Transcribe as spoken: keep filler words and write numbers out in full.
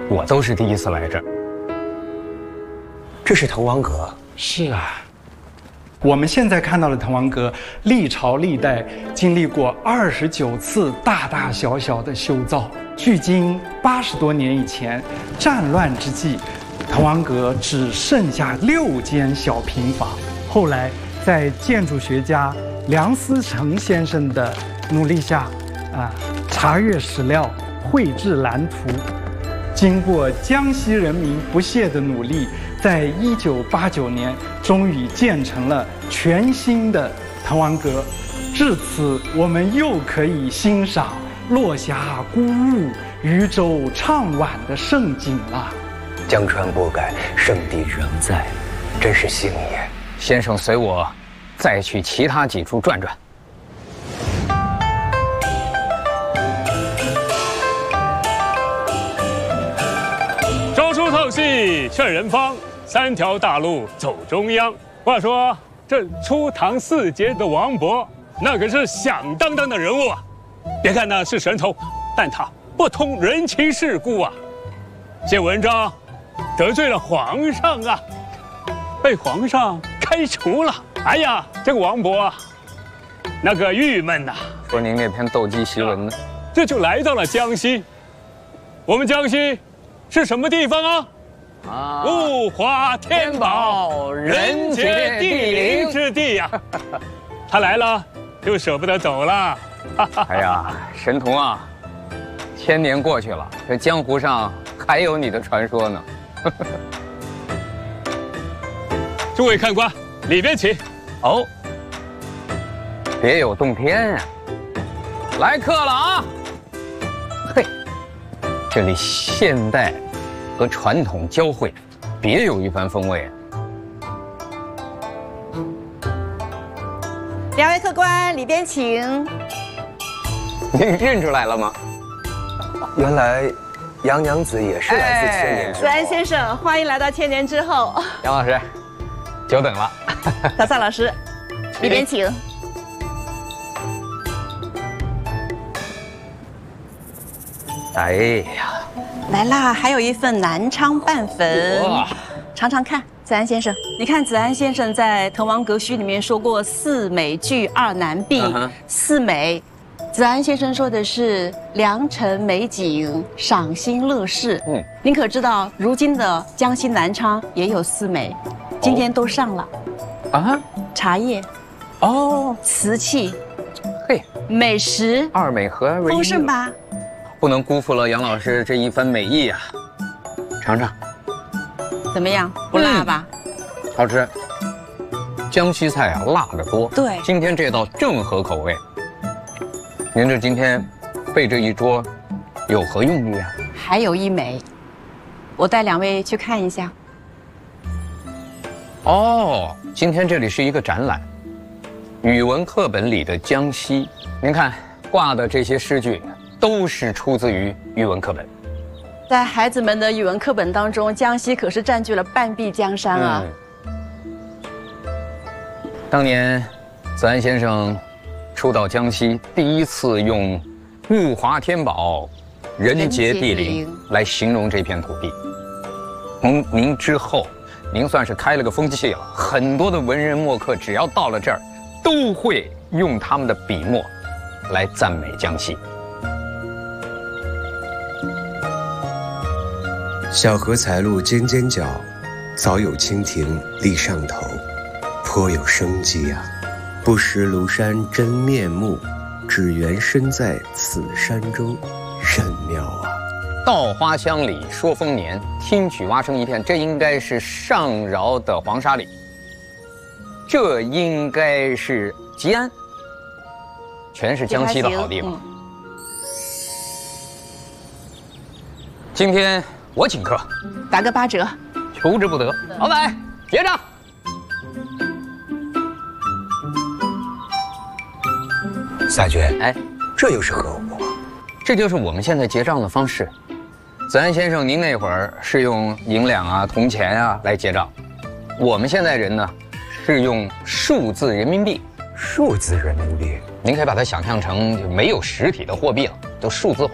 我都是第一次来这儿。 这是滕王阁。 是啊，我们现在看到的滕王阁，历朝历代经历过二十九次大大小小的修造。距今八十多年以前，战乱之际，滕王阁只剩下六间小平房。后来，在建筑学家梁思成先生的努力下，啊，查阅史料，绘制蓝图，经过江西人民不懈的努力，在一九八九年，终于建成了全新的滕王阁。至此，我们又可以欣赏落霞孤鹜、渔舟唱晚的盛景了。 江川不改，圣地仍在，真是幸也。 先生随我再去其他几处转转。 招书透气劝人方，三条大路走中央。话说这初唐四杰的王勃，那可是响当当的人物啊！别看那是神童，但他不通人情世故啊，写文章得罪了皇上啊，被皇上开除了。哎呀，这个王勃啊，那个郁闷呐、啊。 说您那篇斗鸡檄文呢？ 这就来到了江西。我们江西是什么地方啊？啊，物华天宝，人杰地灵之地呀、啊。他来了，就舍不得走了。 哎呀，神童啊，千年过去了，这江湖上还有你的传说呢。 诸位看官，里边请。 哦，别有洞天啊！来客了啊！嘿，这里现代和传统交汇，别有一番风味啊！ 两位客官，里边请。 你认出来了吗？ 原来杨娘子也是来自千年之后。 子安先生，欢迎来到千年之后。 杨老师，久等了。 小萨老师，里边请。 哎呀， 来啦，还有一份南昌拌粉，尝尝看。子安先生，你看子安先生在《滕王阁序》里面说过“四美具二难避”， uh-huh. 四美，子安先生说的是良辰美景、赏心乐事。嗯，您可知道，如今的江西南昌也有四美，今天都上了。啊，茶叶，哦，瓷器， 嘿， 美食， 二美合而为一， 丰盛吧？ 不能辜负了杨老师这一番美意啊！尝尝。 怎么样？不辣吧？ 嗯、好吃。江西菜啊，辣得多。 对， 今天这道正合口味。您这今天备这一桌，有何用意啊？ 还有一美，我带两位去看一下。 哦，今天这里是一个展览，语文课本里的江西。您看挂的这些诗句，都是出自于语文课本。 在孩子们的语文课本当中，江西可是占据了半壁江山啊。 嗯、当年，子安先生初到江西，第一次用“物华天宝，人杰地灵”来形容这片土地。从您之后，您算是开了个风气了，很多的文人墨客只要到了这儿，都会用他们的笔墨来赞美江西。 小荷才露尖尖角，早有蜻蜓立上头，颇有生机啊！不识庐山真面目，只缘身在此山中，甚妙啊！ 稻花香里说丰年，听取蛙声一片。这应该是上饶的黄沙里，这应该是吉安，全是江西的好地方。嗯、今天我请客， 打个八折， 求之不得。老板，结账。 萨爵， 哎， 这又是何物？ 这就是我们现在结账的方式。子安先生，您那会儿是用银两啊、铜钱啊来结账，我们现在人呢是用数字人民币。 数字人民币， 您可以把它想象成没有实体的货币了，都数字化。